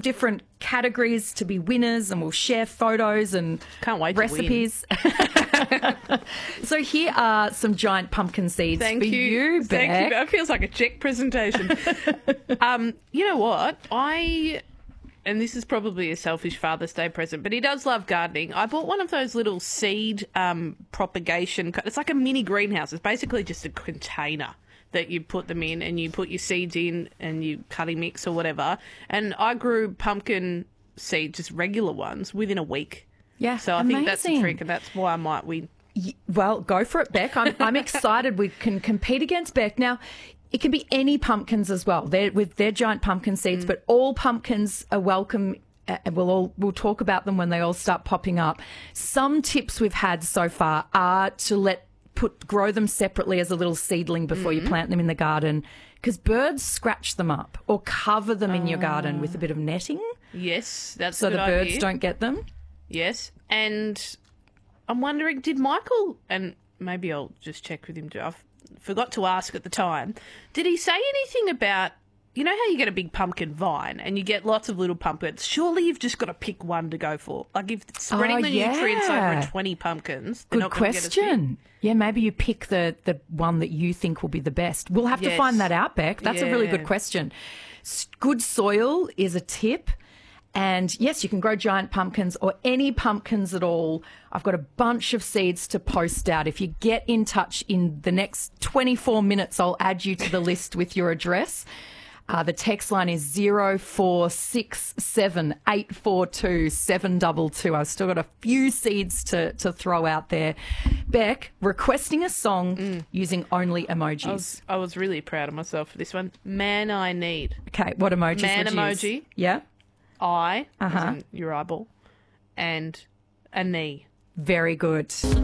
different categories to be winners, and we'll share photos and Can't wait recipes. So here are some giant pumpkin seeds Thank for you. Beck. Thank you. It feels like a check presentation. You know what? And this is probably a selfish Father's Day present, but he does love gardening. I bought one of those little seed propagation. It's like a mini greenhouse. It's basically just a container that you put them in, and you put your seeds in and you cutting mix or whatever. And I grew pumpkin seeds, just regular ones, within a week. Yeah, So I think that's the trick, and that's why I might win. Well, go for it, Beck. I'm excited. We can compete against Beck. Now, it can be any pumpkins as well. They're giant pumpkin seeds, but all pumpkins are welcome. We'll talk about them when they all start popping up. Some tips we've had so far are to grow them separately as a little seedling before you plant them in the garden, because birds scratch them up, or cover them in your garden with a bit of netting. Yes, that's so a good the birds idea. don't get them. Yes, and I'm wondering, did Michael, and maybe I'll just check with him too, I forgot to ask at the time, did he say anything about, you know how you get a big pumpkin vine and you get lots of little pumpkins? Surely you've just got to pick one to go for. Like, if spreading the nutrients over 20 pumpkins, they're Good not going to get a seed. question. Yeah, maybe you pick the one that you think will be the best. We'll have to Yes. find that out, Beck. That's a really Yeah. good question. Good soil is a tip. And yes, you can grow giant pumpkins or any pumpkins at all. I've got a bunch of seeds to post out. If you get in touch in the next 24 minutes, I'll add you to the list with your address. The text line is 0467 842 722. I've still got a few seeds to throw out there. Beck, requesting a song using only emojis. I was really proud of myself for this one. Man, I need. Okay, what emojis Man would you use? emoji. Yeah, Eye, as in your eyeball, and a knee. very good.